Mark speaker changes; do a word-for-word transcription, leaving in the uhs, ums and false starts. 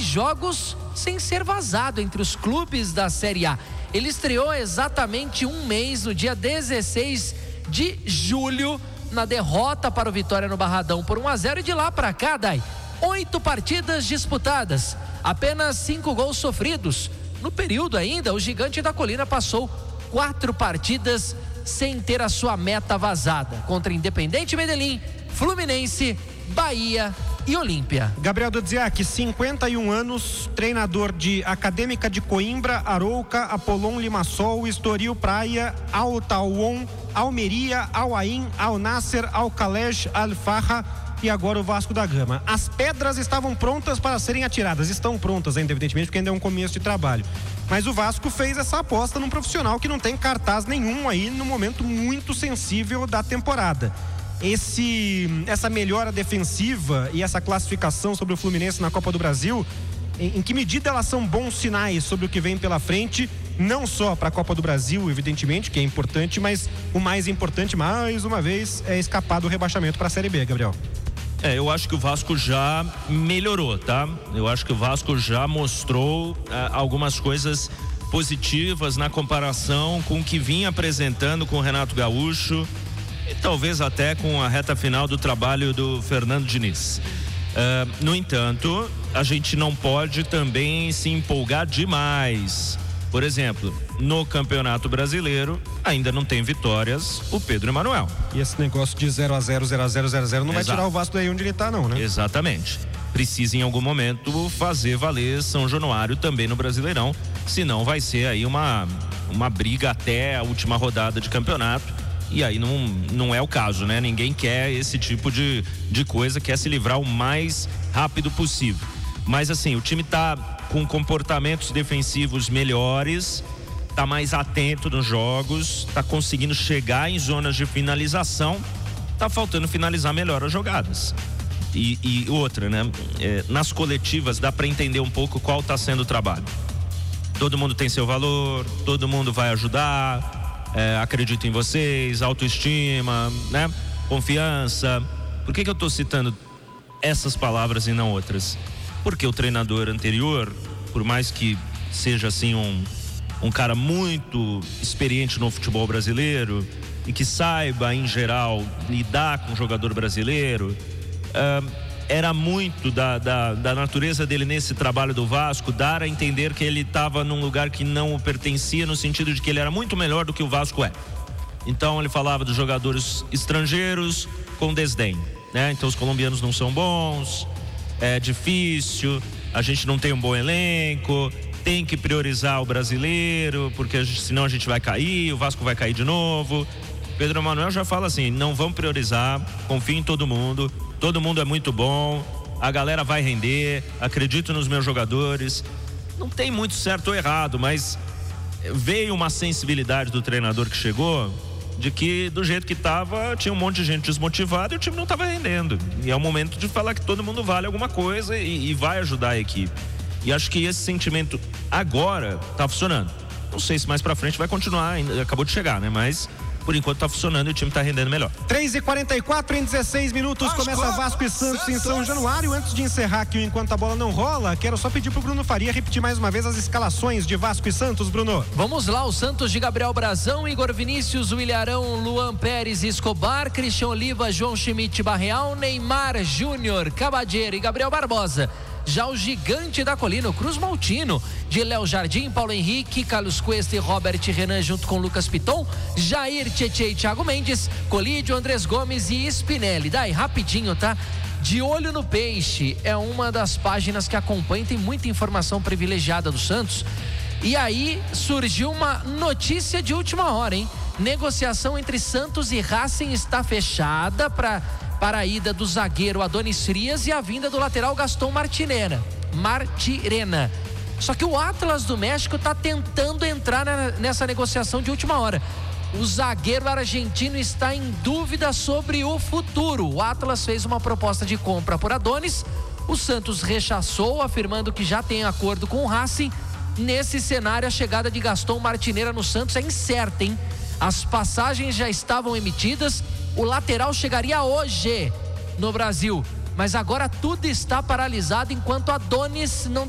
Speaker 1: jogos sem ser vazado entre os clubes da Série A. Ele estreou exatamente um mês, no dia dezesseis de julho, na derrota para o Vitória no Barradão por um a zero, e de lá para cá, Dai, oito partidas disputadas, apenas cinco gols sofridos. No período ainda, o Gigante da Colina passou quatro partidas sem ter a sua meta vazada, contra Independente Medellín, Fluminense, Bahia e Olímpia.
Speaker 2: Gabriel Dudziak, cinquenta e um anos, treinador de Acadêmica de Coimbra, Arouca, Apolon Limassol, Estoril Praia, Al Tawon, Almeria, Al Ain, Al Nasser, Al Khalej, Al Farha e agora o Vasco da Gama. As pedras estavam prontas para serem atiradas, estão prontas ainda, evidentemente, porque ainda é um começo de trabalho. Mas o Vasco fez essa aposta num profissional que não tem cartaz nenhum aí no momento muito sensível da temporada. Esse, essa melhora defensiva e essa classificação sobre o Fluminense na Copa do Brasil, em, em que medida elas são bons sinais sobre o que vem pela frente, não só para a Copa do Brasil, evidentemente, que é importante, mas o mais importante, mais uma vez, é escapar do rebaixamento para a Série B, Gabriel.
Speaker 3: É, eu acho que o Vasco já melhorou, tá? Eu acho que o Vasco já mostrou ah, algumas coisas positivas na comparação com o que vinha apresentando com o Renato Gaúcho, e talvez até com a reta final do trabalho do Fernando Diniz. Uh, no entanto, a gente não pode também se empolgar demais. Por exemplo, no Campeonato Brasileiro ainda não tem vitórias o Pedro Emanuel.
Speaker 2: E esse negócio de zero a zero, zero a zero, zero a zero não Exato. Vai tirar o Vasco daí onde ele está, não, né?
Speaker 3: Exatamente. Precisa em algum momento fazer valer São Januário também no Brasileirão, senão vai ser aí uma, uma briga até a última rodada de campeonato. E aí não, não é o caso, né? Ninguém quer esse tipo de, de coisa, quer se livrar o mais rápido possível. Mas assim, o time tá com comportamentos defensivos melhores, tá mais atento nos jogos, tá conseguindo chegar em zonas de finalização, tá faltando finalizar melhor as jogadas. E, e outra, né? É, nas coletivas dá para entender um pouco qual tá sendo o trabalho. Todo mundo tem seu valor, todo mundo vai ajudar. É, acredito em vocês, autoestima, né? Confiança. Por que que eu estou citando essas palavras e não outras? Porque o treinador anterior, por mais que seja assim um, um cara muito experiente no futebol brasileiro e que saiba em geral lidar com o jogador brasileiro, é, era muito da, da, da natureza dele nesse trabalho do Vasco, dar a entender que ele estava num lugar que não o pertencia, no sentido de que ele era muito melhor do que o Vasco é. Então ele falava dos jogadores estrangeiros com desdém, né? Então os colombianos não são bons, é difícil, a gente não tem um bom elenco, tem que priorizar o brasileiro, porque a gente, senão a gente vai cair, o Vasco vai cair de novo. Pedro Emanuel já fala assim, não vamos priorizar, confio em todo mundo, todo mundo é muito bom, a galera vai render, acredito nos meus jogadores. Não tem muito certo ou errado, mas veio uma sensibilidade do treinador que chegou, de que do jeito que estava, tinha um monte de gente desmotivada e o time não estava rendendo. E é o momento de falar que todo mundo vale alguma coisa e, e vai ajudar a equipe. E acho que esse sentimento agora está funcionando. Não sei se mais pra frente vai continuar, ainda acabou de chegar, né? Mas por enquanto tá funcionando e o time tá rendendo melhor.
Speaker 2: três e quarenta e quatro, em dezesseis minutos, Vasco, começa Vasco e Santos, Santos em São Januário. Antes de encerrar aqui, enquanto a bola não rola, quero só pedir pro Bruno Faria repetir mais uma vez as escalações de Vasco e Santos, Bruno.
Speaker 1: Vamos lá, o Santos de Gabriel Brazão, Igor Vinícius, Williarão, Luan Pérez, Escobar, Christian Oliva, João Schmidt, Barreal, Neymar Júnior, Cabadeiro e Gabriel Barbosa. Já o Gigante da Colina, o Cruz Maltino, de Léo Jardim, Paulo Henrique, Carlos Cuesta e Robert Renan, junto com Lucas Piton, Jair, Tietê e Thiago Mendes, Colídio, Andrés Gomes e Spinelli. Daí, rapidinho, tá? De Olho no Peixe é uma das páginas que acompanha, tem muita informação privilegiada do Santos. E aí surgiu uma notícia de última hora, hein? Negociação entre Santos e Racing está fechada para para a ida do zagueiro Adonis Frias e a vinda do lateral Gaston Martirena. Martirena. Só que o Atlas do México está tentando entrar na, nessa negociação de última hora. O zagueiro argentino está em dúvida sobre o futuro. O Atlas fez uma proposta de compra por Adonis. O Santos rechaçou, afirmando que já tem acordo com o Racing. Nesse cenário, a chegada de Gaston Martirena no Santos é incerta, hein? As passagens já estavam emitidas. O lateral chegaria hoje no Brasil, mas agora tudo está paralisado enquanto Adonis não